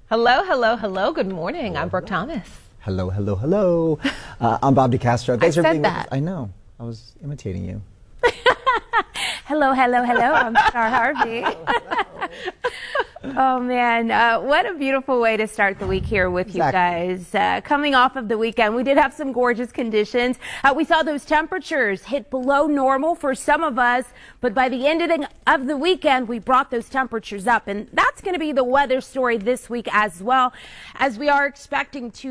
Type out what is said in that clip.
Hello, hello, hello. Good morning. I'm Brooke Thomas. Hello, hello, hello. I'm Bob DeCastro. Thanks for said being that. with us. I know. I was imitating you. Hello, hello, hello. I'm Star Harvey. Oh, man. What a beautiful way to start the week here with you guys. Coming off of the weekend, we did have some gorgeous conditions. We saw those temperatures hit below normal for some of us, but by the end of the weekend, we brought those temperatures up. And that's going to be the weather story this week as well, as we are expecting to